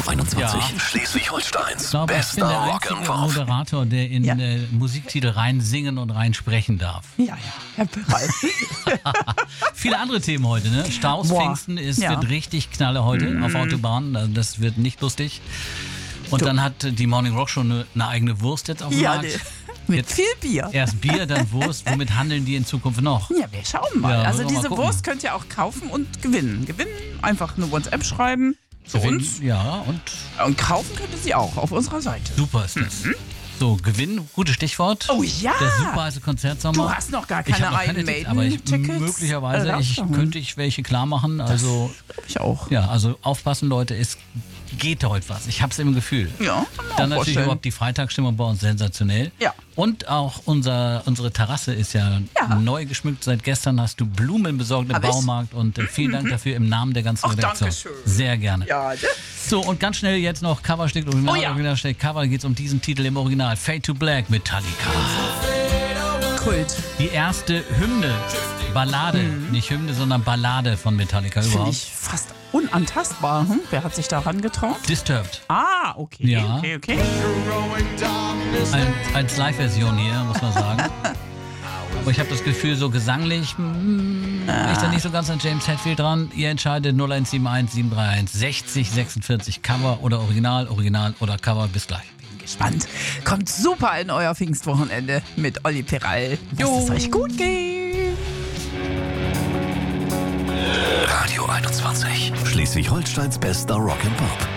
21. Ja. Schleswig-Holsteins Ich glaube, ich bin bester der einzige Rock'n'Pop. Moderator, der in Musiktitel rein singen und rein sprechen darf. Ja, Herr Peral. Viele andere Themen heute, ne? Staus, Boah. Pfingsten Ja. wird richtig Knalle heute auf Autobahnen. Also das wird nicht lustig. Und dann hat die Morning Rock schon eine eigene Wurst jetzt auf dem Ja, Markt. mit Jetzt viel Bier. Erst Bier, dann Wurst. Womit handeln die in Zukunft noch? Ja, wir schauen mal. Ja, Also wollen wir mal diese gucken. Wurst könnt ihr auch kaufen und gewinnen. Gewinnen, einfach eine WhatsApp schreiben zu uns. Ja, und Und kaufen könnt ihr sie auch auf unserer Seite. super ist das. So, Gewinn, gutes Stichwort. Oh ja! Der super heiße Konzertsommer. Du hast noch gar Ich keine habe noch keine Iron Tickets, aber Maiden-Tickets. möglicherweise Raushauen. könnte ich welche klar machen. Also, Ich auch. ja, also aufpassen, Leute, es geht heute was. Ich habe es im Gefühl. Ja, kann Dann man auch natürlich vorstellen. überhaupt die Freitagsstimmung bei uns sensationell. Ja. Und auch unsere Terrasse ist ja neu geschmückt. Seit gestern hast du Blumen besorgt im Hab ich? Baumarkt und vielen Dank dafür im Namen der ganzen Ach, Redaktion. danke schön. Sehr gerne. Ja, ne? So, und ganz schnell jetzt noch Coverstück, Original, Oh ja. Originalstück, Cover, geht es um diesen Titel im Original. Fade to Black, Metallica. Kult. Die erste Hymne, Ballade, nicht Hymne, sondern Ballade von Metallica Finde überhaupt. ich fast unantastbar. Wer hat sich daran getraut? Disturbed. Ah, okay. Ja. Okay. Als Live-Version hier, muss man sagen. Aber ich habe das Gefühl, so gesanglich ist da nicht so ganz an James Hetfield dran. Ihr entscheidet 0171 731 60 46 Cover oder Original, Original oder Cover. Bis gleich. Gespannt. Kommt super in euer Pfingstwochenende mit Olli Peral. Lasst es euch gut gehen. Radio 21. Schleswig-Holsteins bester Rock'n'Pop.